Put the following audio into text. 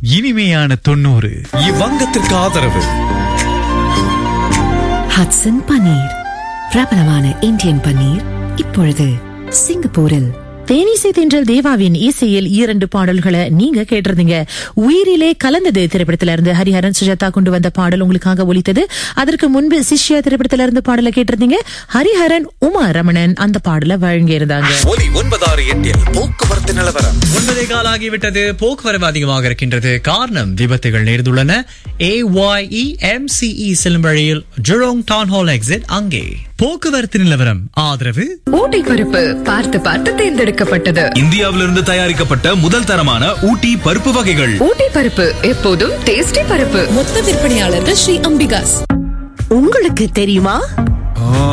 இனிமையான 90. இவ்வங்கத்திற்கு ஆதரவு ஹட்சன் பன்னீர், பிரபலமான இந்தியன் பன்னீர் இப்பொழுது சிங்கப்பூரில். தேனிசை தென்றல் தேவாவின் இசையில் 2 பாடல்களை நீங்க கேட்டிருந்தீங்க. உயிரிலே கலந்தது திரைப்படத்தில இருந்து ஹரிஹரன் சுஜாதா கொண்டு வந்த பாடல் உங்களுக்காக ஒலித்தது. அதற்கு முன்பு சிஷ்யா திரைப்படத்தில இருந்து பாடலை கேட்டிருந்தீங்க. ஹரிஹரன், உமா ரமணன் அந்த பாடலை வழங்கி இருந்தாங்க. ஒலி 968 போக்குவரத்து நிலவரம். 9:15 ஆகிவிட்டது. போக்குவரவு அதிகமாக இருக்கின்றது. காரணம், விபத்துகள் நேர்ந்துள்ளன. AYE MCE செல்லும் வழியில் ஜெரோங் டவுன் ஹால் எக்ஸிட் அங்கே. போக்குவரத்து நிலவரம் ஆதரவு ஊட்டி பருப்பு பார்த்து பார்த்து தேர்ந்தெடுக்கப்பட்டது. இந்தியாவிலிருந்து தயாரிக்கப்பட்ட முதல் தரமான ஊட்டி பருப்பு வகைகள். ஊட்டி பருப்பு எப்போதும் டேஸ்டி பருப்பு. மொத்த விற்பனையாளர்கள் ஸ்ரீ அம்பிகாஸ். உங்களுக்கு தெரியுமா?